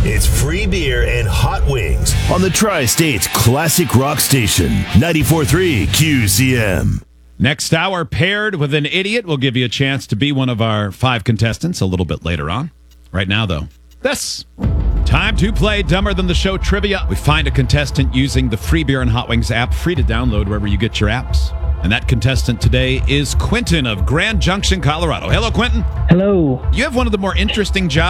It's free beer and hot wings on the Tri-State's classic rock station, 94.3 QCM. Next hour, Paired with an Idiot. We'll give you a chance to be one of our 5 contestants a little bit later on. Right now, though, this. Time to play Dumber Than the Show trivia. We find a contestant using the Free Beer and Hot Wings app, free to download wherever you get your apps. And that contestant today is Quentin of Grand Junction, Colorado. Hello, Quentin. Hello. You have one of the more interesting jobs